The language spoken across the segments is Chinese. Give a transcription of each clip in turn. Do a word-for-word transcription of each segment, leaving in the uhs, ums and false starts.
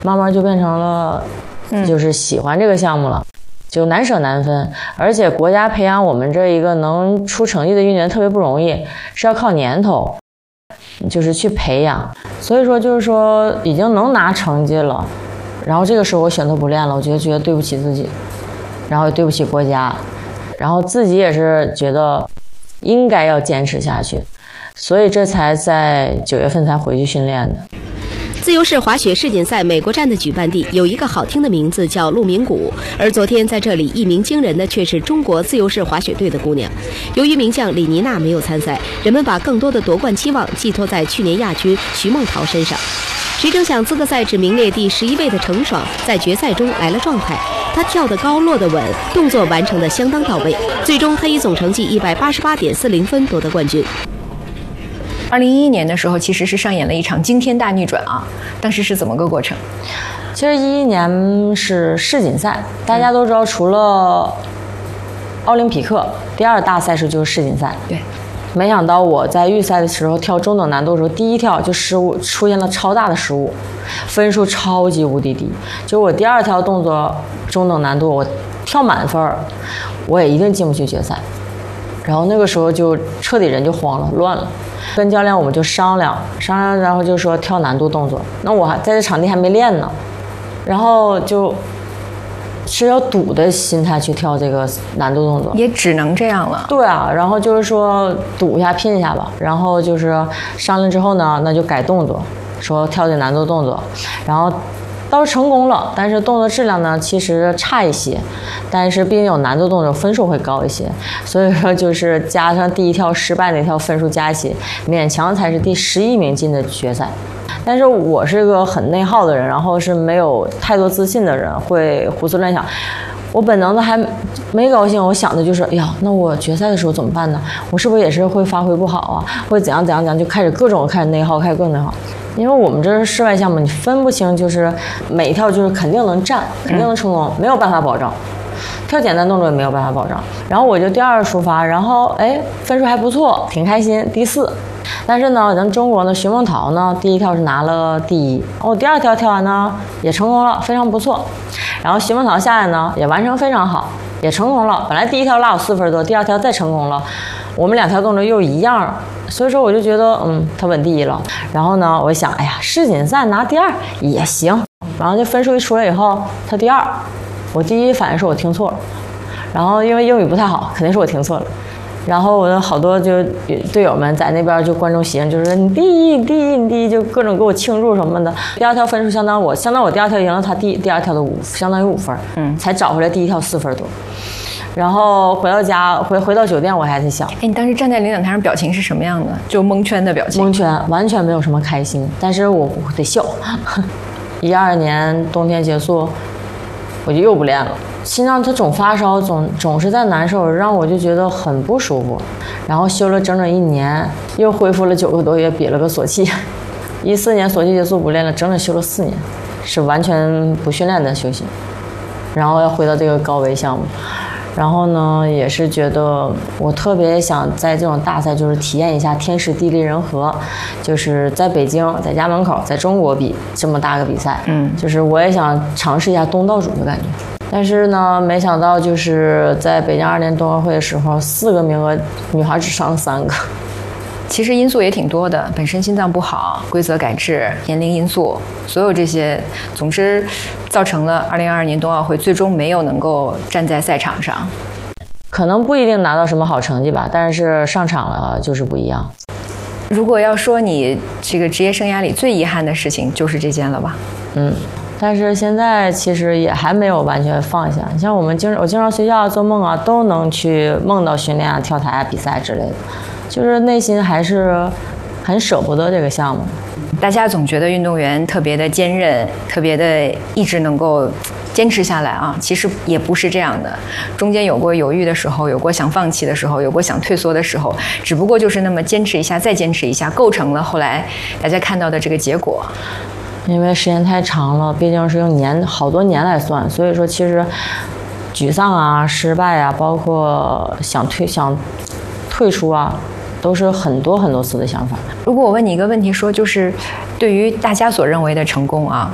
慢慢就变成了，就是喜欢这个项目了，就难舍难分。而且国家培养我们这一个能出成绩的运动员特别不容易，是要靠年头，就是去培养。所以说就是说已经能拿成绩了，然后这个时候我选择不练了，我觉得觉得对不起自己，然后对不起国家，然后自己也是觉得应该要坚持下去，所以这才在九月份才回去训练的。 自由式滑雪世锦赛美国站的举办地有一个好听的名字叫鹿鸣谷，而昨天在这里一鸣惊人的却是中国自由式滑雪队的姑娘。由于名将李妮娜没有参赛，人们把更多的夺冠期望寄托在去年亚军徐梦桃身上。谁成想资格赛只名列第十一位的程爽在决赛中来了状态，她跳得高落得稳，动作完成得相当到位，最终她以总成绩一百八十八点四零分夺得冠军。 二零一一年的时候，其实是上演了一场惊天大逆转啊！当时是怎么个过程？ 其实一一年是世锦赛，大家都知道，除了奥林匹克，第二大赛事就是世锦赛。 对， 没想到我在预赛的时候跳中等难度的时候，第一跳就失误，出现了超大的失误，分数超级无敌低。就我第二跳动作中等难度，我跳满分，我也一定进不去决赛。然后那个时候就彻底人就慌了，乱了。跟教练我们就商量商量，然后就说跳难度动作。那我还在这场地还没练呢，然后就是要赌的心态去跳这个难度动作， 也只能这样了。 对啊，然后就是说赌一下拼一下吧。然后就是商量之后呢，那就改动作，说跳这难度动作，然后倒是成功了，但是动作质量呢其实差一些，但是毕竟有难度动作分数会高一些，所以说就是加上第一跳失败那跳分数加一起，勉强才是第十一名进的决赛。但是我是个很内耗的人，然后是没有太多自信的人，会胡思乱想。我本能的还没高兴，我想的就是，哎呀，那我决赛的时候怎么办呢？我是不是也是会发挥不好啊？会怎样怎样怎样？就开始各种开始内耗，开始更内耗。因为我们这是室外项目，你分不清，就是每一跳就是肯定能站，肯定能成功，没有办法保证。跳简单动作也没有办法保证。然后我就第二出发，然后哎分数还不错，挺开心，第四。但是呢，咱们中国呢，徐梦桃呢，第一跳是拿了第一，我第二跳跳完呢也成功了，非常不错。然后徐梦桃下来呢也完成非常好，也成功了。本来第一跳落我四分多，第二跳再成功了，我们两条动作又一样，所以说我就觉得嗯，他稳第一了。然后呢，我想，哎呀，世锦赛拿第二也行。然后这分数一出来以后，他第二，我第一反应是我听错了。然后因为英语不太好，肯定是我听错了。然后我的好多就队友们在那边就观众席上就是说你第一你第一你第一，就各种给我庆祝什么的。第二跳分数相当我相当我第二跳赢了他第第二跳的五，相当于五分，嗯，才找回来第一跳四分多。然后回到家回回到酒店我还在想， 哎，你当时站在领奖台上表情是什么样的？就蒙圈的表情。 蒙圈，完全没有什么开心，但是我我得笑。一二年冬天结束，我就又不练了。心脏它总发烧，总总是在难受，让我就觉得很不舒服。然后休了整整一年，又恢复了九个多月，比了个索契。一四年索契结束不练了，整整休了四年，是完全不训练的休息。然后要回到这个高危项目，然后呢，也是觉得我特别想在这种大赛，就是体验一下天时地利人和，就是在北京，在家门口，在中国比这么大个比赛，嗯，就是我也想尝试一下东道主的感觉。但是呢，没想到就是在北京二年冬奥会的时候，四个名额女孩只上了三个。 其实因素也挺多的，本身心脏不好，规则改制，年龄因素，所有这些，总之造成了二零二二年冬奥会最终没有能够站在赛场上。 可能不一定拿到什么好成绩吧，但是上场了就是不一样。 如果要说你这个职业生涯里最遗憾的事情，就是这件了吧？嗯。 但是现在其实也还没有完全放下，像我们经我经常睡觉做梦啊，都能去梦到训练啊、跳台啊、比赛之类的，就是内心还是很舍不得这个项目。 大家总觉得运动员特别的坚韧，特别的一直能够坚持下来啊，其实也不是这样的，中间有过犹豫的时候，有过想放弃的时候，有过想退缩的时候，只不过就是那么坚持一下，再坚持一下，构成了后来大家看到的这个结果。 因为时间太长了，毕竟是用年好多年来算，所以说其实沮丧啊、失败啊，包括想退想退出啊，都是很多很多次的想法。 如果我问你一个问题说，就是对于大家所认为的成功啊，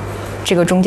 这个中间